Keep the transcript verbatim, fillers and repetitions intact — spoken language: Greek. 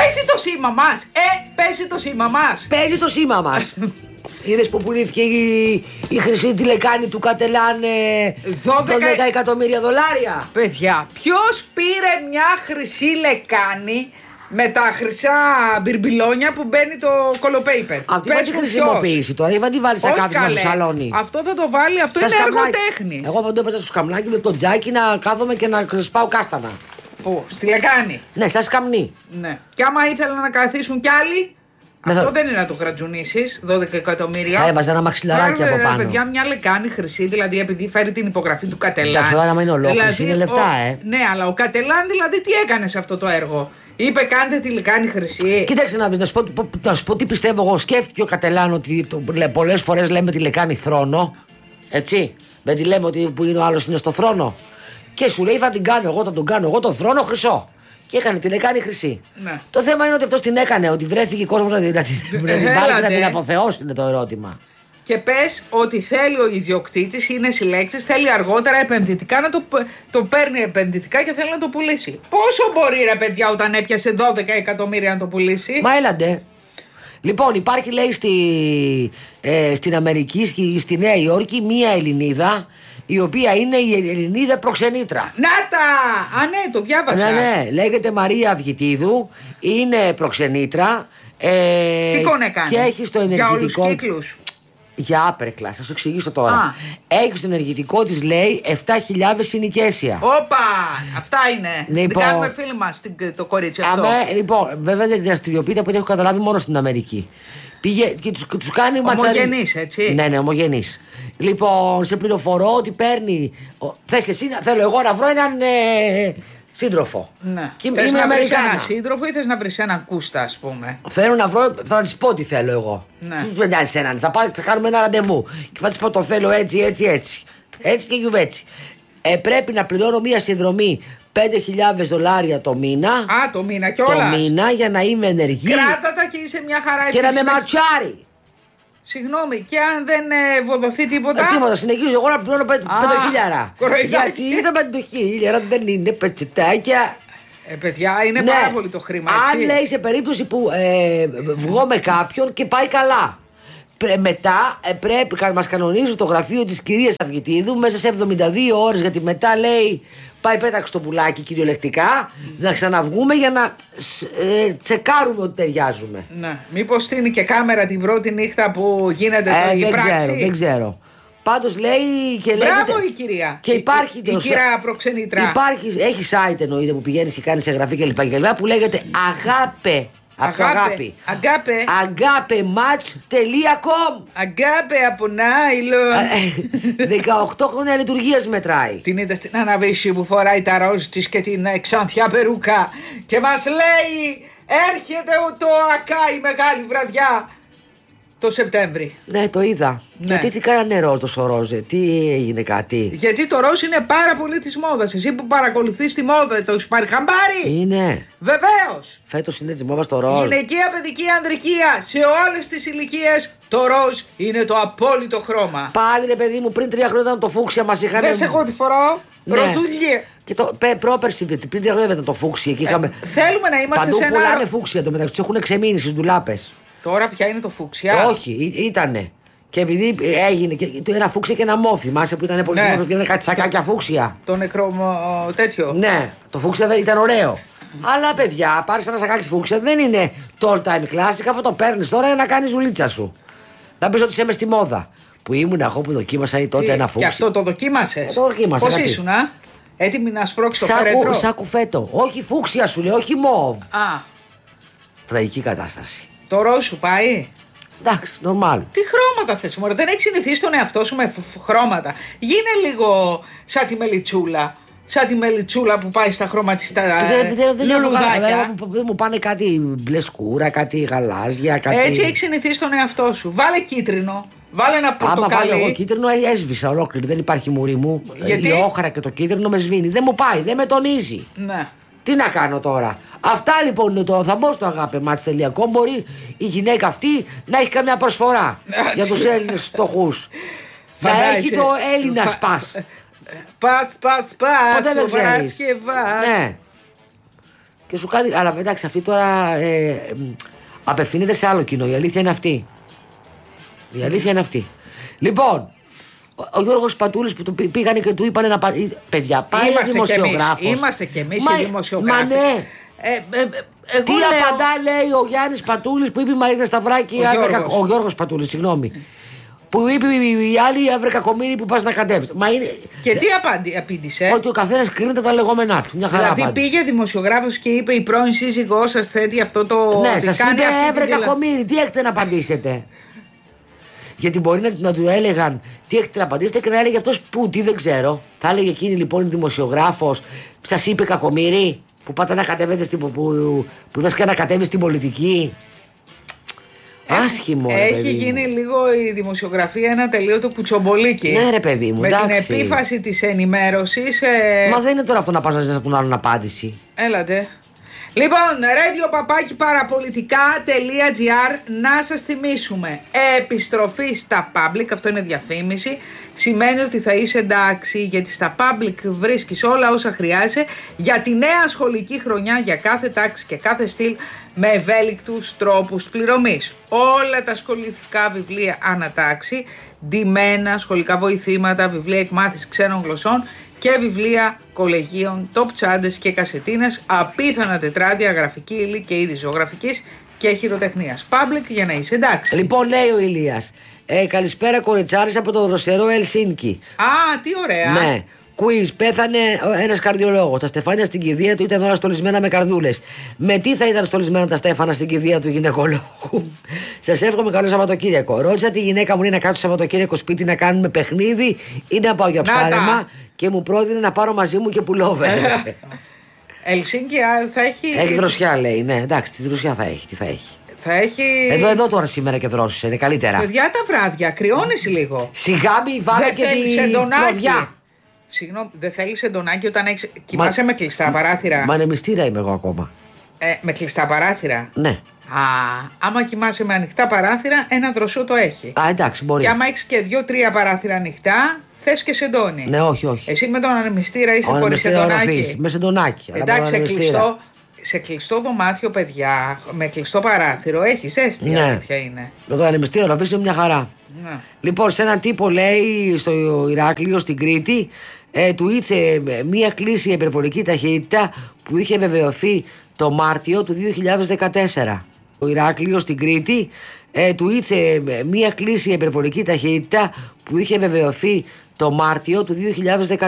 Παίζει το σήμα μας. Ε, παίζει το σήμα μας. Παίζει το σήμα μας. Είδες που πουλήθηκε η, η χρυσή τηλεκάνη του Κατελάν δώδεκα εκατομμύρια δολάρια. Παιδιά, ποιος πήρε μια χρυσή λεκάνη με τα χρυσά μπιρμπιλόνια που μπαίνει το κολοπέιπερ? Αυτή θα τη χρησιμοποιήσει τώρα ή θα τη βάλει σε κάθισμα στο σαλόνι? Αυτό θα το βάλει, αυτό είναι έργο τέχνης. Εγώ θα το έβαζα στο σκαμνάκι με το τζάκι να κάθομαι και να σπάω κάστανα. Πού, στη λεκάνη? Ναι, σαν σκαμνί. Ναι. Και άμα ήθελαν να καθίσουν κι άλλοι, με αυτό θα... δεν είναι να το γρατζουνίσεις, δώδεκα εκατομμύρια. Θα έβαζα ένα μαξιλαράκι από πάνω. Παιδιά, μια λεκάνη χρυσή, δηλαδή επειδή φέρει την υπογραφή του Κατελάν. Αυτό άμα είναι ολόκληρη, δηλαδή, είναι λεφτά, ο... ε. Ναι, αλλά ο Κατελάν δηλαδή τι έκανε σε αυτό το έργο? Είπε κάντε τη λεκάνη χρυσή. Κοίταξε να, να, σου πω, να σου πω τι πιστεύω εγώ. Σκέφτηκε ο Κατελάν ότι πολλές φορές λέμε τη λεκάνη θρόνο. Έτσι. Δεν τη λέμε ότι που είναι ο άλλος είναι στο θρόνο. Και σου λέει θα την κάνω εγώ, θα τον κάνω εγώ το θρόνο χρυσό. Και έκανε τη λεκάνη χρυσή. Ναι. Το θέμα είναι ότι αυτός την έκανε, ότι βρέθηκε κόσμος να την πάρει και να την αποθεώσει, είναι το ερώτημα. Και πες ότι θέλει ο ιδιοκτήτης, είναι συλλέκτης, θέλει αργότερα επενδυτικά να το, το παίρνει επενδυτικά και θέλει να το πουλήσει. Πόσο μπορεί ρε παιδιά όταν έπιασε δώδεκα εκατομμύρια να το πουλήσει? Μα έλαντε. Λοιπόν, υπάρχει λέει στη, ε, στην Αμερική και στη Νέα Υόρκη μία Ελληνίδα, η οποία είναι η Ελληνίδα προξενήτρα. Να τα! Α, ναι, το διάβασα. Ναι, ναι, λέγεται Μαρία Αυγητίδου, είναι προξενήτρα. Ε, Τι κόνε κάνει? Και έχει στο ενεργητικό. Για όλους τους κύκλους. Για άπρεκλα, θα σου εξηγήσω τώρα. Α. Έχει στο ενεργητικό της λέει επτά χιλιάδες συνοικέσια. Όπα! Αυτά είναι. Λοιπόν, την κάνουμε φίλοι μας το κορίτσι αυτό. Αμέ, λοιπόν, βέβαια δεν δραστηριοποιείται από ό,τι έχω καταλάβει μόνο στην Αμερική. Πήγε και τους, τους κάνει ματσαρί. Ομογενής, έτσι. Ναι, ναι, ομογενής. Λοιπόν, σε πληροφορώ ότι παίρνει. Θες εσύ, θέλω εγώ να βρω έναν ε, σύντροφο. Ναι. Και θες είμαι να βρεις Αμερικάνα. έναν σύντροφο ή θες να βρεις έναν κούστα, ας πούμε? Θέλω να βρω, θα τη πω τι θέλω εγώ. Ναι. Τι νοιάζει έναν, θα, πάω, θα κάνουμε ένα ραντεβού. Και θα τη πω το θέλω έτσι, έτσι, έτσι. Έτσι και γιουβέτσι. Ε, πρέπει να πληρώνω μία συνδρομή πέντε χιλιάδες δολάρια το μήνα. Α, το μήνα κιόλας. Το μήνα για να είμαι ενεργή. Κράτα τα και είσαι μια χαρά. Και να με ματσάρει. Συγγνώμη, και αν δεν ε, βοδοθεί τίποτα. Ε, τίποτα, συνεχίζω εγώ να πληρώνω πέντε χιλιάρα. Γιατί τα πέντε χιλιάρα δεν είναι πετσετάκια. Ε, παιδιά, είναι ναι. πάρα πολύ το χρήμα. Έτσι. Αν λέει σε περίπτωση που ε, βγω με κάποιον και πάει καλά. Μετά ε, πρέπει να μας κανονίζει το γραφείο της κυρίας Αυγητίδου μέσα σε εβδομήντα δύο ώρες, γιατί μετά λέει πάει πέταξε το πουλάκι κυριολεκτικά, mm. να ξαναβγούμε για να ε, τσεκάρουμε ότι ταιριάζουμε. Ναι. Μήπως στείνει και κάμερα την πρώτη νύχτα που γίνεται ε, το, η δεν πράξη. Ξέρω, δεν ξέρω. Πάντως λέει και λέει. Μπράβο λέγεται, η κυρία. Και υπάρχει η, το, η κυρία προξενήτρα. Υπάρχει, έχει site εννοείται που πηγαίνεις και κάνεις εγγραφή κλπ. Που λέγεται Αγάπε. Από αγάπη. Αγάπε. Αγάπε match τελεία com. Αγάπε από νάιλον. δεκαοκτώ χρόνια λειτουργίας μετράει. Την είδε στην Αναβίση που φοράει τα ροζ της και την ξανθιά περούκα και μας λέει έρχεται το ΑΚΑ η μεγάλη βραδιά το Σεπτέμβρη. Ναι, το είδα. Ναι. Γιατί τι κάνανε ροζ το ροζ, τι έγινε κάτι? Γιατί το ροζ είναι πάρα πολύ της μόδας. Εσύ που παρακολουθείς τη μόδα, το έχεις πάρει χαμπάρι? Είναι. Βεβαίως. Φέτος είναι της μόδας το ροζ. Γυναικεία, παιδική, ανδρικεία. Σε όλες τις ηλικίες το ροζ είναι το απόλυτο χρώμα. Πάλι ρε παιδί μου, πριν τρία χρόνια ήταν το φούξια μας είχαν. Δες εγώ τι φοράω. Ναι. Ροζούλιε. Και το πρόπερση, πριν τρία χρόνια ήταν το φούξια. Εκεί είχαμε... ε, θέλουμε να είμαστε παντού σε ένα. Παντού πουλάνε φούξια το μεταξύ, τους έχουν ξεμείνει στις ντουλάπες. Τώρα πια είναι το φούξια. Όχι, ή, ήτανε. Και επειδή έγινε και, ένα φούξια και ένα μόφι. Θυμάσαι που ήταν πολύ ναι. Ήταν κάτι σακάκια φούξια. Το νεκρό τέτοιο. Ναι, το φούξια δεν ήταν ωραίο. Mm. Αλλά παιδιά, πάρεις ένα σακάκι φούξια, δεν είναι το all time classic. Αυτό το παίρνεις τώρα να κάνεις δουλίτσα σου. Να πεις ότι είσαι μες στη μόδα. Που ήμουν εγώ που δοκίμασα τότε Τι, ένα φούξια. Και αυτό το δοκίμασες? Ε, το δοκίμασα. Πώς ήσουν, α? Έτοιμη να σπρώξεις το φέρετρο? Σαν κουφέτο. Όχι φούξια σου λέει, όχι μόβ. Α. Τραγική κατάσταση. Το ροζ σου πάει? Εντάξει, νορμάλ. Τι χρώματα θες μωρέ? Δεν έχεις συνηθίσει τον εαυτό σου με χρώματα. Γίνε λίγο σαν τη μελιτσούλα. Σαν τη μελιτσούλα που πάει στα χρωματιστά λουλουδάκια. Δεν μου πάνε κάτι μπλε σκούρα, κάτι γαλάζια, κάτι... Έτσι έχεις συνηθίσει τον εαυτό σου. Βάλε κίτρινο. Βάλε ένα πορτοκαλί. Άμα βάλω εγώ κίτρινο, έσβησα ολόκληρη. Δεν υπάρχει μουρή μου. Γιατί? Η όχρα και το κίτρινο με σβήνει. Δεν μου πάει, δεν με τονίζει. Ναι. Τι να κάνω τώρα? Αυτά λοιπόν είναι το. Θα μπω στο αγάπη μάτς τελεία κομ. Μπορεί η γυναίκα αυτή να έχει καμιά προσφορά για τους Έλληνες φτωχούς. Να έχει το Έλληνα σπας. Πας, πας, πας. Ποτέ δεν ξέρεις. Ναι. και σου κάνει. Αλλά εντάξει, αυτή τώρα ε, ε, απευθύνεται σε άλλο κοινό. Η αλήθεια είναι αυτή. Η αλήθεια είναι αυτή. Λοιπόν, ο, ο Γιώργος Πατούλης που του πήγανε και του είπανε να πάει. Παιδιά, πάει ο δημοσιογράφος. Είμαστε κι εμείς οι δημοσιογράφοι. Μα ναι. Ε, ε, ε, Τι λέω... απαντά, λέει ο Γιάννης Πατούλης που είπε η Μαρίνα Σταυράκη. Ο άβρε, Γιώργος. ο Γιώργος Πατούλης, συγγνώμη. Που είπε η άλλη άβρε κακομοίρη που πας να κατέβεις. Μα είναι... Και τι απάντη, απήντησε. Ότι ο καθένας κρίνεται από τα λεγόμενά του. Μια χαρά. Δηλαδή απάντηση. πήγε δημοσιογράφος και είπε η πρώην σύζυγός σας θέτει αυτό το. Ναι, σας είπε έβρε την... κακομοίρη, τι έχετε να απαντήσετε. Γιατί μπορεί να, να του έλεγαν τι έχετε να απαντήσετε και να έλεγε αυτός που, τι δεν ξέρω. Θα έλεγε εκείνη λοιπόν η δημοσιογράφος, σας είπε κακομοίρη, που πάτε να κατέβετε στην. που, που, που δες και να κατέβει στην πολιτική. Άσχημο, ρε Έχει παιδί γίνει μου. λίγο η δημοσιογραφία ένα τελείωτο κουτσομπολίκι. Ναι, ρε παιδί μου, με εντάξει. την επίφαση της ενημέρωσης. Ε... Μα δεν είναι τώρα αυτό να πας να ζητάς από τον άλλον απάντηση. Έλατε. Λοιπόν, radio παπάκι παραπολιτικά.gr, να σας θυμίσουμε, επιστροφή στα public, αυτό είναι διαφήμιση, σημαίνει ότι θα είσαι εντάξει, γιατί στα public βρίσκεις όλα όσα χρειάζεσαι για τη νέα σχολική χρονιά, για κάθε τάξη και κάθε στυλ, με ευέλικτους τρόπους πληρωμής. Όλα τα σχολικά βιβλία ανατάξη, ντυμένα, σχολικά βοηθήματα, βιβλία εκμάθησης ξένων γλωσσών και βιβλία κολεγίων, top τσάντες και κασετίνες, απίθανα τετράδια, γραφική ύλη και είδη ζωγραφικής και χειροτεχνίας. Public για να είσαι εντάξει. Λοιπόν, λέει ο Ηλίας, ε, καλησπέρα κοριτσάρης από το δροσερό Ελσίνκι. Α, τι ωραία. Ναι. Quiz, πέθανε ένας καρδιολόγος. Τα στεφάνια στην κηδεία του ήταν όλα στολισμένα με καρδούλες. Με τι θα ήταν στολισμένα τα στέφανα στην κηδεία του γυναικολόγου? Σας εύχομαι καλό Σαββατοκύριακο. Ρώτησα τη γυναίκα μου, είναι να κάτσω Σαββατοκύριακο σπίτι να κάνουμε παιχνίδι ή να πάω για ψάρεμα, και μου πρότεινε να πάρω μαζί μου και πουλόβερ. Ελσίνκι θα έχει. Έχει δροσιά, λέει. Ναι, εντάξει, τη δροσιά θα έχει. Τι θα έχει. Θα έχει. Εδώ, εδώ τώρα σήμερα και δρόσησε, είναι καλύτερα. Παιδιά, τα βράδια, κρυώνεις λίγο. Σιγά μη βάλε Δεν και θέλεις την εντονάκι. προβιά. Συγγνώμη, δεν θέλεις εντονάκι όταν έχεις. Κοιμάσαι με κλειστά παράθυρα. Μα είναι μυστήρα είμαι εγώ ακόμα. Ε, με κλειστά παράθυρα. Ναι. Α, άμα κοιμάσαι με ανοιχτά παράθυρα, ένα δροσό το έχει. Α, εντάξει, μπορεί. Και άμα έχεις και δύο-τρία παράθυρα ανοιχτά, θες και σεντόνι. Ναι, όχι, όχι. Εσύ με τον ανεμιστήρα είσαι Ο χωρίς ανεμιστήρα να σεντονάκι. αφήσεις, με σεντονάκι. αλλά Εντάξει, με σε τον ανεμιστήρα. κλειστό, σε κλειστό δωμάτιο, παιδιά, με κλειστό παράθυρο, έχει ζέστη. Ναι. Αλήθεια είναι. Με τον ανεμιστήρα να αφήσεις είναι μια χαρά. Ναι. Λοιπόν, σε έναν τύπο λέει στο Ηράκλειο, στην Κρήτη, ε, του ήτσε μία κλίση υπερβολική ταχύτητα που είχε βεβαιωθεί το Μάρτιο του δύο χιλιάδες δεκατέσσερα. Ο Ηράκλειο στην Κρήτη ε, του ήτσε μία κλίση υπερβολική ταχύτητα που είχε βεβαιωθεί το Μάρτιο του δύο χιλιάδες δεκατέσσερα.